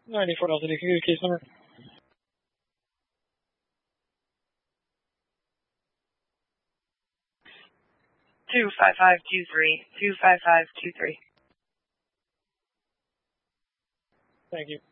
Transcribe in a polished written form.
94 LTD, can you give a case number? 25523. 25523. Thank you.